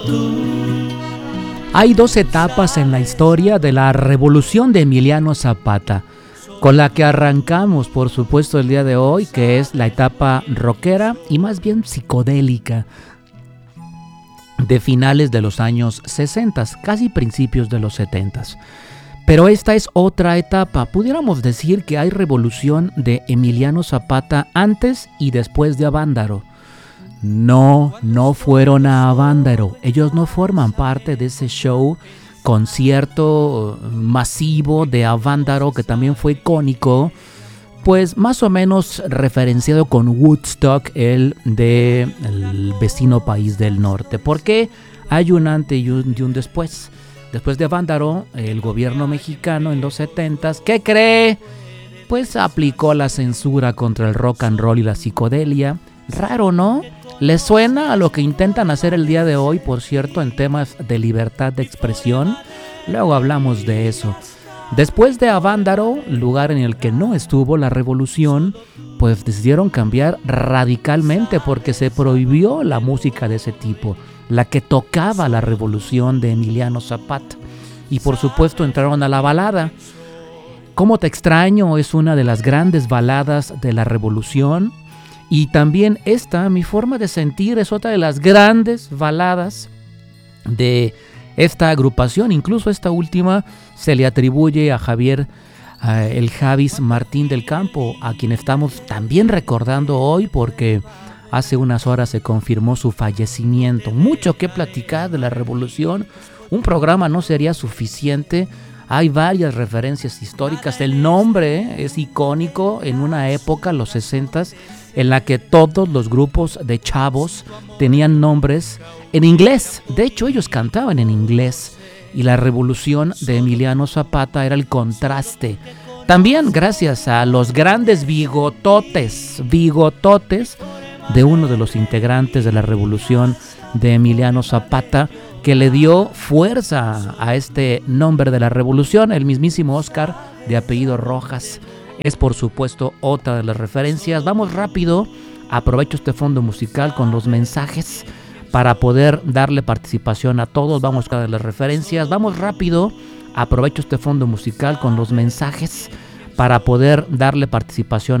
Hay dos etapas en la historia de la revolución de Emiliano Zapata, con la que arrancamos, por supuesto, el día de hoy, que es la etapa rockera y más bien psicodélica de finales de los años 60, casi principios de los 70. Pero esta es otra etapa. Pudiéramos decir que hay revolución de Emiliano Zapata antes y después de Avándaro. No fueron a Avándaro. Ellos no forman parte de ese show, concierto masivo de Avándaro, que también fue icónico, pues más o menos referenciado con Woodstock, el del vecino país del norte. Porque hay un antes y un después. Después de Avándaro, el gobierno mexicano en los 70s, ¿qué cree? Pues aplicó la censura contra el rock and roll y la psicodelia. Raro, ¿no? ¿Les suena a lo que intentan hacer el día de hoy, por cierto, en temas de libertad de expresión? Luego hablamos de eso. Después de Avándaro, lugar en el que no estuvo la revolución, pues decidieron cambiar radicalmente porque se prohibió la música de ese tipo, la que tocaba la revolución de Emiliano Zapata. Y por supuesto entraron a la balada. ¿Cómo te extraño? Es una de las grandes baladas de la revolución. Y también esta, Mi forma de sentir, es otra de las grandes baladas de esta agrupación. Incluso esta última se le atribuye a Javier el Javis Martín del Campo, a quien estamos también recordando hoy porque hace unas horas se confirmó su fallecimiento. Mucho que platicar de la revolución. Un programa no sería suficiente. Hay varias referencias históricas. El nombre es icónico en una época, los 60s, en la que todos los grupos de chavos tenían nombres en inglés. De hecho, ellos cantaban en inglés. Y la revolución de Emiliano Zapata era el contraste. También gracias a los grandes bigototes de uno de los integrantes de la revolución de Emiliano Zapata, que le dio fuerza a este nombre de la revolución. El mismísimo Oscar, de apellido Rojas, es por supuesto otra de las referencias. Vamos rápido, aprovecho este fondo musical con los mensajes para poder darle participación a todos. Vamos a las referencias. Vamos rápido, aprovecho este fondo musical con los mensajes para poder darle participación